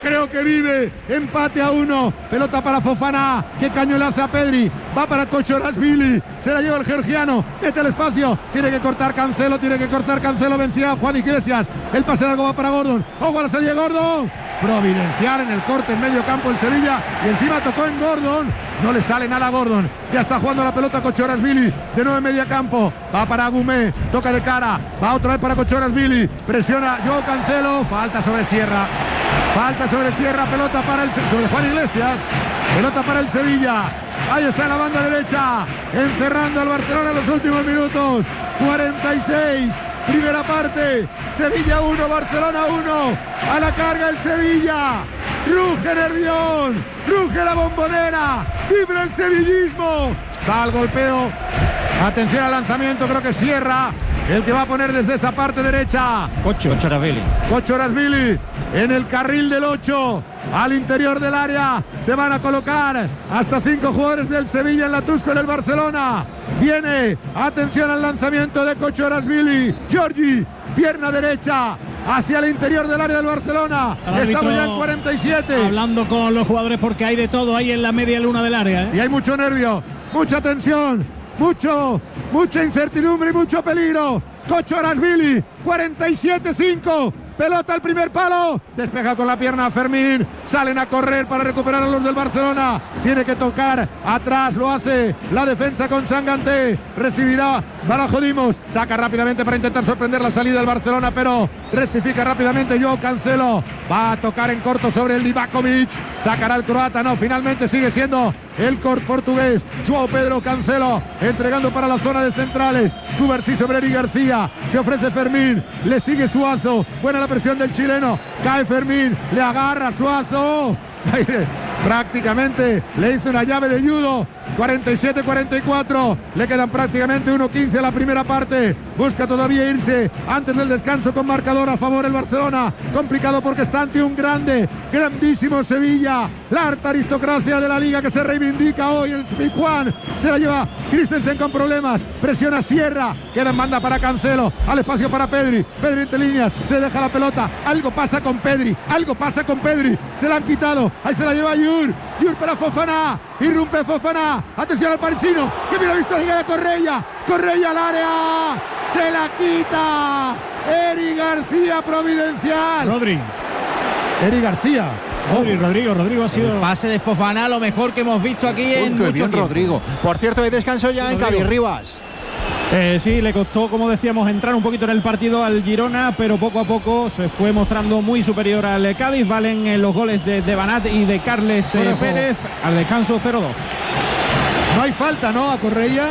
Creo que vive, empate a 1, pelota para Fofana, qué caño le hace a Pedri, va para Kochorashvili, se la lleva el georgiano, mete el espacio, tiene que cortar Cancelo, vencía a Juan Iglesias, el pase largo va para Gordon, ojo a la salida de Gordon, providencial en el corte en medio campo el Sevilla, y encima tocó en Gordon, no le sale nada a Gordon, ya está jugando la pelota Kochorashvili, de nuevo en media campo, va para Agumé, toca de cara, va otra vez para Kochorashvili, presiona Joao Cancelo, falta sobre Sierra, pelota para sobre Juan Iglesias, pelota para el Sevilla, ahí está en la banda derecha, encerrando al Barcelona en los últimos minutos, 46, primera parte, Sevilla 1, Barcelona 1, a la carga el Sevilla, ruge Nervión, ruge la Bombonera, vibra el sevillismo, da el golpeo, atención al lanzamiento, creo que Sierra, el que va a poner desde esa parte derecha, Kochorashvili, en el carril del 8, al interior del área, se van a colocar hasta 5 jugadores del Sevilla en la Tusco en el Barcelona, viene, atención al lanzamiento de Kochorashvili, Giorgi, pierna derecha, hacia el interior del área del Barcelona, estamos ya en 47. Hablando con los jugadores porque hay de todo ahí en la media luna del área, y hay mucho nervio, mucha tensión, mucha incertidumbre y mucho peligro. Kochorashvili, 47-5, pelota al primer palo, despeja con la pierna Fermín, salen a correr para recuperar a los del Barcelona, tiene que tocar atrás, lo hace la defensa con Sanganté, recibirá Balajodimos, saca rápidamente para intentar sorprender la salida del Barcelona, pero rectifica rápidamente Joao Cancelo, va a tocar en corto sobre el Livakovic, sacará el croata, no, finalmente sigue siendo el portugués, Joao Pedro Cancelo, entregando para la zona de centrales, Cubarsí sobre Eric García, se ofrece Fermín, le sigue Suazo, buena la presión del chileno, cae Fermín, le agarra Suazo, prácticamente le hizo una llave de judo, 47-44, le quedan prácticamente 1:15 a la primera parte, busca todavía irse antes del descanso con marcador a favor el Barcelona, complicado porque está ante un grandísimo Sevilla, la alta aristocracia de la liga que se reivindica hoy, el Pizjuán, se la lleva Christensen con problemas, presiona Sierra, queda en banda para Cancelo, al espacio para Pedri entre líneas, se deja la pelota, algo pasa con Pedri, se la han quitado, ahí se la lleva Yur para Fofana, irrumpe Fofana, atención al parisino, que bien ha visto la liga de Correia al área, se la quita, Eric García providencial, Eric García. Rodrigo ha sido el pase de Fofana, lo mejor que hemos visto aquí en mucho tiempo. Rodrigo. Por cierto, hay descanso ya en Cádiz-Rivas. Sí, le costó, como decíamos, entrar un poquito en el partido al Girona, pero poco a poco se fue mostrando muy superior al Cádiz. Valen los goles de Banat y de Carles Pérez. Al descanso 0-2. No hay falta, ¿no? A Correia.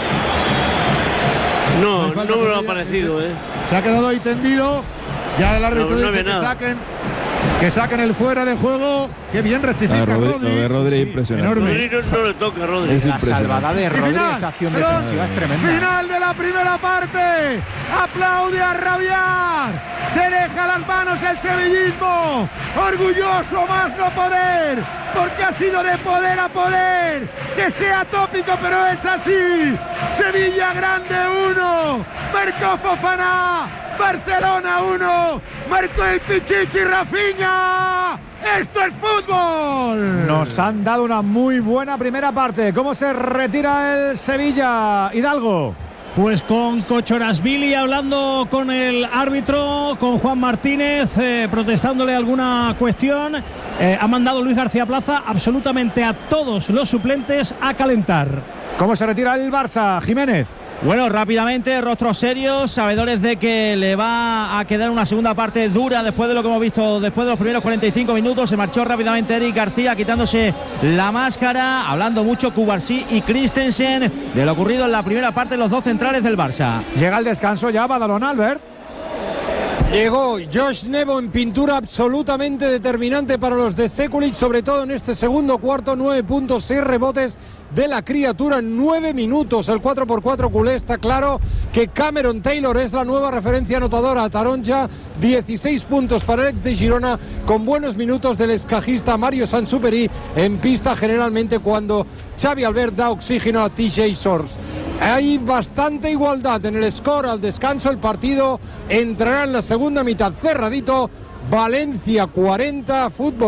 No me lo ha parecido, Se ha quedado ahí tendido. Ya el árbitro dice que saquen el fuera de juego. Qué bien rectifica Rodri impresionante. Rodri no le toca a Rodri. La salvada de Rodri, esa acción defensiva es tremenda. Final de la primera parte. Aplaude a rabiar. Se deja las manos el sevillismo. Orgulloso más no poder. Porque ha sido de poder a poder. Que sea tópico, pero es así. Sevilla grande 1. Marcó Fofana. Barcelona 1, marcó el Pichichi Rafinha. ¡Esto es fútbol! Nos han dado una muy buena primera parte. ¿Cómo se retira el Sevilla, Hidalgo? Pues con Kochorashvili hablando con el árbitro, con Juan Martínez, protestándole alguna cuestión. Ha mandado Luis García Plaza absolutamente a todos los suplentes a calentar. ¿Cómo se retira el Barça, Jiménez? Bueno, rápidamente, rostros serios, sabedores de que le va a quedar una segunda parte dura después de lo que hemos visto después de los primeros 45 minutos. Se marchó rápidamente Eric García quitándose la máscara, hablando mucho Cubarsí y Christensen de lo ocurrido en la primera parte de los dos centrales del Barça. Llega el descanso ya, Badalona, Albert. Llegó Josh Nebo en pintura absolutamente determinante para los de Sekulic, sobre todo en este segundo cuarto, 9 puntos, 6 rebotes de la criatura en 9 minutos. El 4x4 culé. Está claro que Cameron Taylor es la nueva referencia anotadora. Taronja, 16 puntos para el ex de Girona, con buenos minutos del escajista Mario Sansuperi en pista, generalmente cuando Xavi Albert da oxígeno a TJ Shorts. Hay bastante igualdad en el score al descanso. El partido entrará en la segunda mitad cerradito. Valencia 40, Fútbol